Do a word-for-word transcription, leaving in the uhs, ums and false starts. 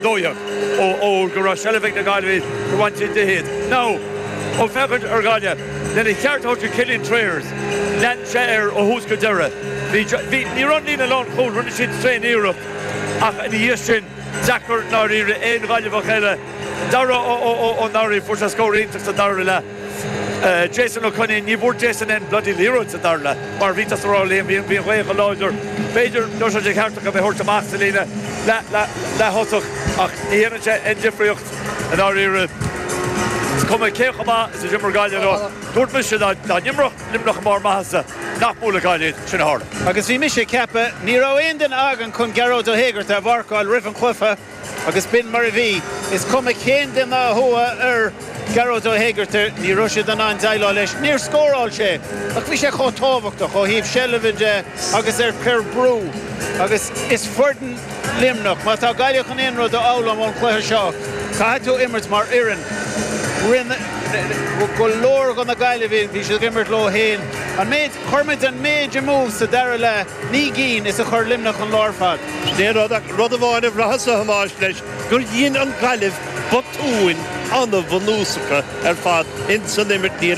Dóiach ó go raibh sellafik na Galway go bhaint de héad. Now, ó fechad ar Gaile, le na cheartthóid Killian Traders, lean sé ar ó hús go deire. Bhí ní ran lína lán chun runna sin strain Europe, ach in dhéis sin Zachar náirí éon Gaile bach eile, dara ó náirí fuair a scóir iontas a dara le. Uh, Jason O'Connor, ní bhór Jason en bloody Leroy sa darla, mar vítas rá léon bhíon bhíon chuige láidir. Beidir nó sé de cheartach a bheith thuirta amach lína le le hosach ach dhéanaan sé an difriocht an áiríre. Cuma cécha má is a Jimmer Gaile nó. Dúirt mis sé dá nimrach nimrach mar maithasa nach búla Gaile sin hála. Agus bhí mis sé cepa, ní rá aon den agan chun Gearóid Ó Hégart a bharcáil rifan chlufa agus bin mar a bhí is cuma cén den a thua ar Gearóid Ó Hégart ní ruise den an dailá leis, níor scóráil sé. Ach bhí sé chó tábhachtach ó híomh sellafide agus ar cur brú. Agus is fuirdan limnach, má tá Gaile chun aon rud a álam ón chluithe seo. Caithfidh tú immert mar ian. Rinne go leor gan na Gaile bhí bhí sé gimmert lo héin. An méid chuirmid an méidir mús sa dara le ní gín is a chur limnach an lár fad. Dé rud a bháin a bhrahasa hamáis leis gur dhéon an Gaileh botúin anna bhanúsacha ar fad in san immert ní